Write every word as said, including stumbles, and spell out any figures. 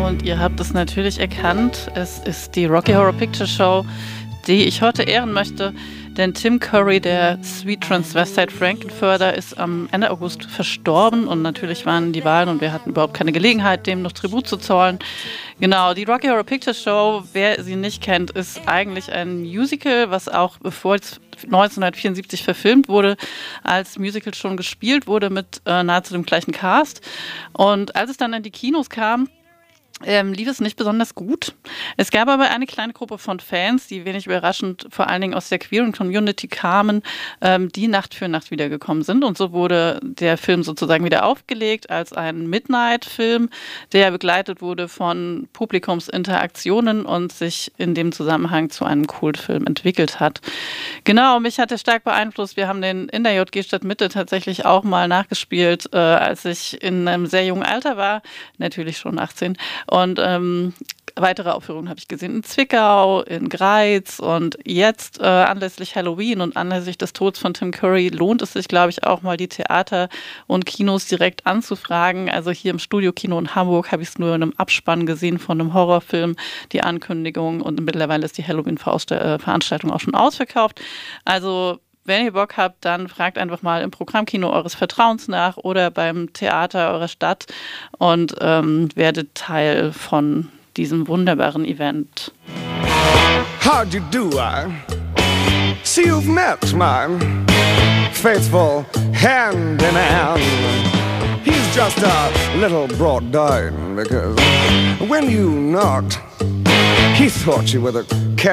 Und ihr habt es natürlich erkannt, es ist die Rocky Horror Picture Show, die ich heute ehren möchte. Denn Tim Curry, der Sweet Transvestite Frankenfurter, ist am Ende August verstorben. Und natürlich waren die Wahlen und wir hatten überhaupt keine Gelegenheit, dem noch Tribut zu zollen. Genau, die Rocky Horror Picture Show, wer sie nicht kennt, ist eigentlich ein Musical, was auch bevor es neunzehnhundertvierundsiebzig verfilmt wurde, als Musical schon gespielt wurde mit äh, nahezu dem gleichen Cast. Und als es dann in die Kinos kam, Ähm, lief es nicht besonders gut. Es gab aber eine kleine Gruppe von Fans, die wenig überraschend vor allen Dingen aus der queeren Community kamen, ähm, die Nacht für Nacht wiedergekommen sind. Und so wurde der Film sozusagen wieder aufgelegt als ein Midnight-Film, der begleitet wurde von Publikumsinteraktionen und sich in dem Zusammenhang zu einem Kultfilm entwickelt hat. Genau, mich hat er stark beeinflusst. Wir haben den in der J G Stadtmitte tatsächlich auch mal nachgespielt, äh, als ich in einem sehr jungen Alter war, natürlich schon achtzehn. Und ähm, weitere Aufführungen habe ich gesehen in Zwickau, in Greiz und jetzt äh, anlässlich Halloween und anlässlich des Todes von Tim Curry lohnt es sich, glaube ich, auch mal die Theater und Kinos direkt anzufragen. Also hier im Studio-Kino in Hamburg habe ich es nur in einem Abspann gesehen von einem Horrorfilm, die Ankündigung, und mittlerweile ist die Halloween-Veranstaltung auch schon ausverkauft. Also wenn ihr Bock habt, dann fragt einfach mal im Programmkino eures Vertrauens nach oder beim Theater eurer Stadt und ähm, werdet Teil von diesem wunderbaren Event. How do you do? I see you've met my faithful hand in hand. He's just a little brought down because when you knocked, he thought you were the